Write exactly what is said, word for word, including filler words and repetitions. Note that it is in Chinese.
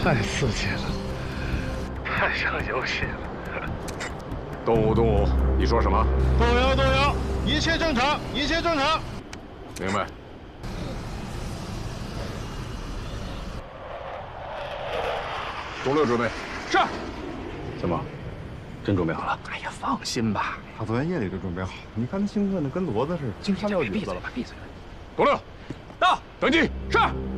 太刺激了，太像游戏了。 动武，动武！你说什么？ 动摇，动摇！一切正常，一切正常。 明白。中六准备。 是。 怎么，真准备好了？ 哎呀，放心吧， 他昨天夜里就准备好，你看他兴奋的跟骡子似的， 就差撂跛子了。 闭嘴吧，闭嘴吧。 中六， 到， 登记。 是。